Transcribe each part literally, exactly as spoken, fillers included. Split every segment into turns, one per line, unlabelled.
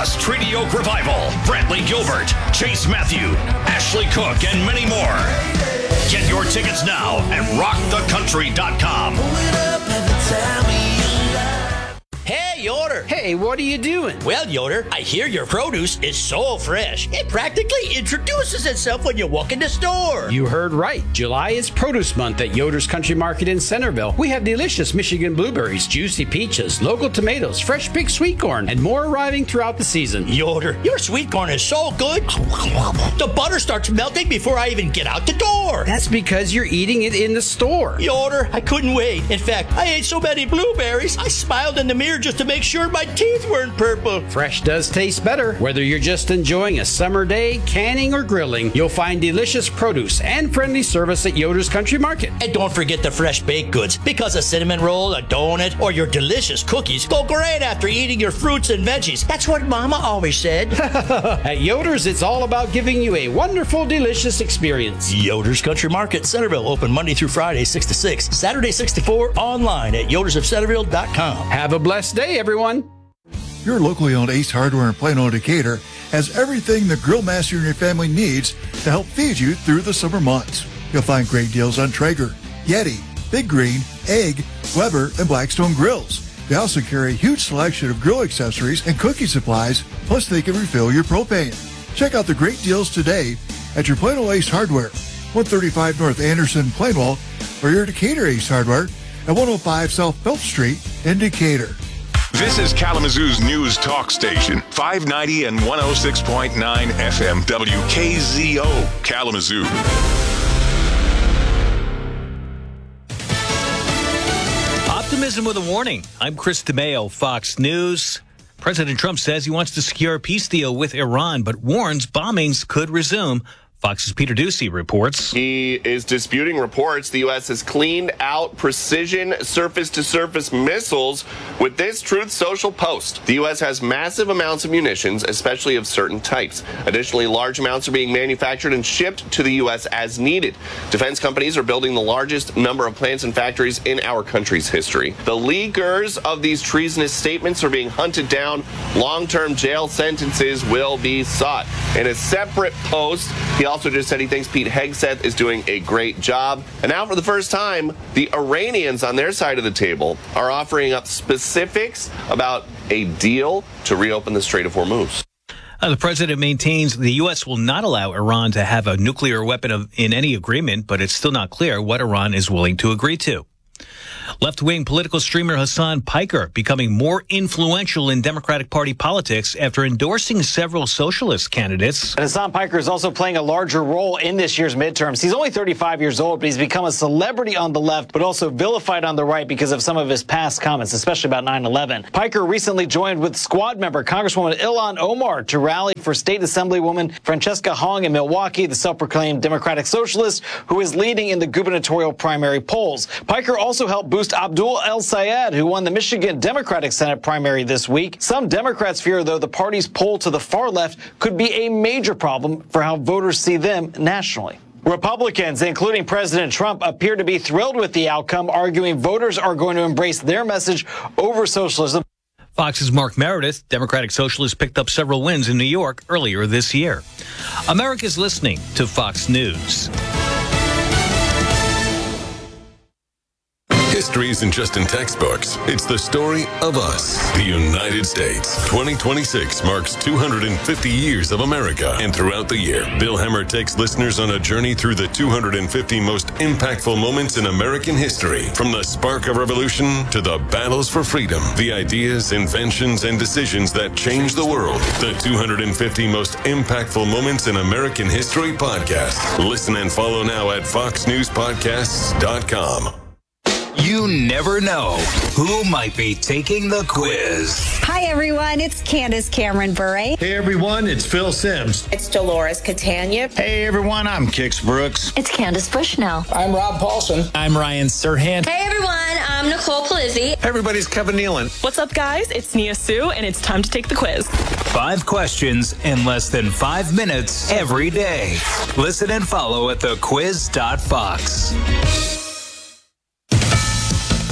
plus Treaty Oak Revival, Bradley Gilbert, Chase Matthew, Ashley Cook, and many more. Get your tickets now at rock the country dot com.
Hey, Yoder.
Hey, what are you doing?
Well, Yoder, I hear your produce is so fresh. It practically introduces itself when you walk in the store.
You heard right. July is Produce Month at Yoder's Country Market in Centerville. We have delicious Michigan blueberries, juicy peaches, local tomatoes, fresh big sweet corn, and more arriving throughout the season.
Yoder, your sweet corn is so good. The butter starts melting before I even get out the door.
That's because you're eating it in the store.
Yoder, I couldn't wait. In fact, I ate so many blueberries, I smiled in the mirror just to make sure my teeth weren't purple.
Fresh does taste better. Whether you're just enjoying a summer day, canning, or grilling, you'll find delicious produce and friendly service at Yoder's Country Market.
And don't forget the fresh baked goods, because a cinnamon roll, a donut, or your delicious cookies go great after eating your fruits and veggies. That's what Mama always said.
At Yoder's, it's all about giving you a wonderful, delicious experience.
Yoder's Country Market, Centerville, open Monday through Friday, six to six, Saturday, six to four, online at yoders of centerville dot com.
Have a blessed day, everyone.
Your locally owned Ace Hardware in Plano, Decatur has everything the grill master and your family needs to help feed you through the summer months. You'll find great deals on Traeger, Yeti, Big Green, Egg, Weber, and Blackstone grills. They also carry a huge selection of grill accessories and cooking supplies, plus they can refill your propane. Check out the great deals today at your Plano Ace Hardware, one thirty-five North Anderson, Plainwell, or your Decatur Ace Hardware at one oh five South Phelps Street in Decatur.
This is Kalamazoo's news talk station, five ninety and one oh six point nine F M W K Z O, Kalamazoo.
Optimism with a warning. I'm Chris DeMeo, Fox News. President Trump says he wants to secure a peace deal with Iran, but warns bombings could resume. Fox's Peter Ducey reports.
He is disputing reports the U S has cleaned out precision surface-to-surface missiles with this Truth Social post. The U S has massive amounts of munitions, especially of certain types. Additionally, large amounts are being manufactured and shipped to the U S as needed. Defense companies are building the largest number of plants and factories in our country's history. The leakers of these treasonous statements are being hunted down. Long-term jail sentences will be sought. In a separate post, he also just said he thinks Pete Hegseth is doing a great job. And now for the first time, the Iranians on their side of the table are offering up specifics about a deal to reopen the Strait of Hormuz.
Uh, the president maintains the U S will not allow Iran to have a nuclear weapon of, in any agreement, but it's still not clear what Iran is willing to agree to. Left-wing political streamer Hassan Piker becoming more influential in Democratic Party politics after endorsing several socialist candidates.
Hassan Piker is also playing a larger role in this year's midterms. He's only thirty-five years old, but he's become a celebrity on the left, but also vilified on the right because of some of his past comments, especially about nine eleven. Piker recently joined with squad member Congresswoman Ilhan Omar to rally for State Assemblywoman Francesca Hong in Milwaukee, the self-proclaimed Democratic Socialist who is leading in the gubernatorial primary polls. Piker also helped boost Abdul El-Sayed, who won the Michigan Democratic Senate primary this week. Some Democrats fear, though, the party's pull to the far left could be a major problem for how voters see them nationally. Republicans, including President Trump, appear to be thrilled with the outcome, arguing voters are going to embrace their message over socialism.
Fox's Mark Meredith, Democratic Socialist, picked up several wins in New York earlier this year. America's listening to Fox News.
History isn't just in textbooks. It's the story of us, the United States. twenty twenty-six marks two hundred fifty years of America. And throughout the year, Bill Hemmer takes listeners on a journey through the two hundred fifty most impactful moments in American history. From the spark of revolution to the battles for freedom, the ideas, inventions, and decisions that changed the world. The two hundred fifty most impactful moments in American history podcast. Listen and follow now at fox news podcasts dot com.
You never know who might be taking the quiz.
Hi, everyone. It's Candace Cameron Bure.
Hey, everyone. It's Phil Sims.
It's Dolores Catania.
Hey, everyone. I'm Kix Brooks.
It's Candace Bushnell.
I'm Rob Paulson.
I'm Ryan Serhant.
Hey, everyone. I'm Nicole Palizzi.
Everybody's Kevin Nealon.
What's up, guys? It's Nia Sue, and it's time to take the quiz.
Five questions in less than five minutes every day. Listen and follow at the quiz dot fox.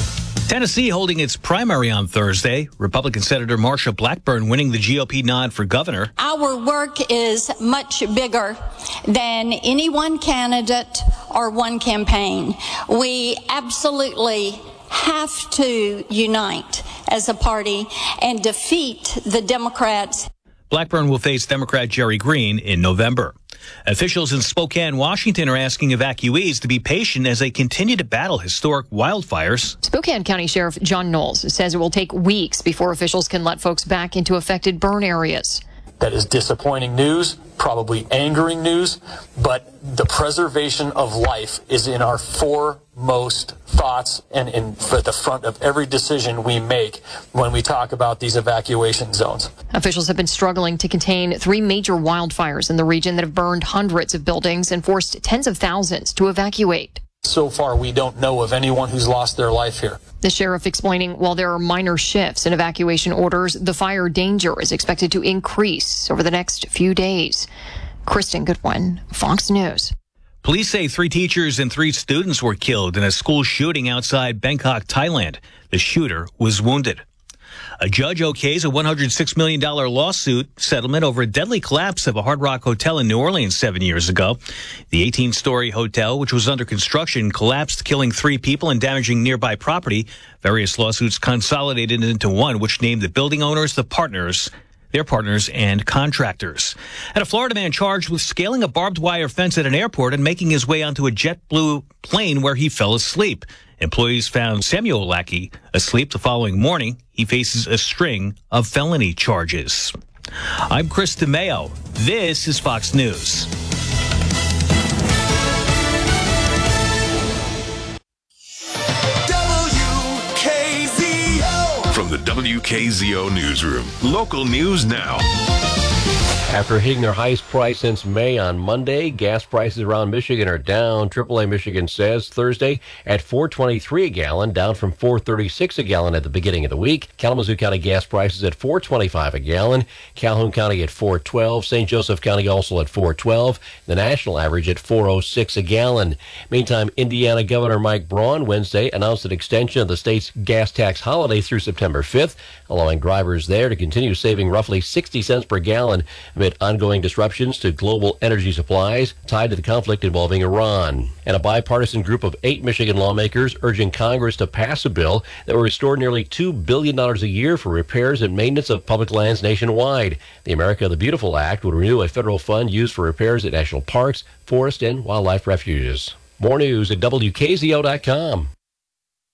Tennessee holding its primary on Thursday. Republican Senator Marsha Blackburn winning the G O P nod for governor.
Our work is much bigger than any one candidate or one campaign. We absolutely have to unite as a party and defeat the Democrats.
Blackburn will face Democrat Jerry Green in November. Officials in Spokane, Washington are asking evacuees to be patient as they continue to battle historic wildfires.
Spokane County Sheriff John Knowles says it will take weeks before officials can let folks back into affected burn areas.
That is disappointing news, probably angering news, but the preservation of life is in our foremost thoughts and in at the front of every decision we make when we talk about these evacuation zones.
Officials have been struggling to contain three major wildfires in the region that have burned hundreds of buildings and forced tens of thousands to evacuate.
So far, we don't know of anyone who's lost their life here.
The sheriff explaining while there are minor shifts in evacuation orders, the fire danger is expected to increase over the next few days. Kristen Goodwin, Fox News.
Police say three teachers and three students were killed in a school shooting outside Bangkok, Thailand. The shooter was wounded. A judge okays a one hundred six million dollars lawsuit settlement over a deadly collapse of a Hard Rock hotel in New Orleans seven years ago. The eighteen-story hotel, which was under construction, collapsed, killing three people and damaging nearby property. Various lawsuits consolidated into one, which named the building owners, the partners, their partners, and contractors. And a Florida man charged with scaling a barbed wire fence at an airport and making his way onto a JetBlue plane where he fell asleep. Employees found Samuel Lackey asleep the following morning. He faces a string of felony charges. I'm Chris DeMeo. This is Fox News.
W K Z O. From the W K Z O newsroom, local news now.
After hitting their highest price since May on Monday, gas prices around Michigan are down. triple A Michigan says Thursday at four twenty-three a gallon, down from four thirty-six a gallon at the beginning of the week. Kalamazoo County gas prices at four twenty-five a gallon. Calhoun County at four twelve. Saint Joseph County also at four twelve. The national average at four oh six a gallon. Meantime, Indiana Governor Mike Braun Wednesday announced an extension of the state's gas tax holiday through September fifth, allowing drivers there to continue saving roughly sixty cents per gallon amid ongoing disruptions to global energy supplies tied to the conflict involving Iran. And a bipartisan group of eight Michigan lawmakers urging Congress to pass a bill that will restore nearly two billion dollars a year for repairs and maintenance of public lands nationwide. The America the Beautiful Act would renew a federal fund used for repairs at national parks, forest, and wildlife refuges. More news at W K Z O dot com.